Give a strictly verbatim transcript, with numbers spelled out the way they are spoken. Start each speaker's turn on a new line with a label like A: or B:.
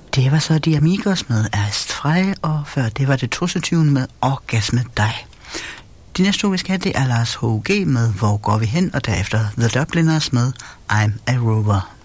A: Det var så De Amigos med Erst Frei, og før det var det toogtyvende med Orgasme dig. De næste to, vi skal have, det er Lars H G med Hvor går vi hen, og derefter The Dubliners med I'm a Rover.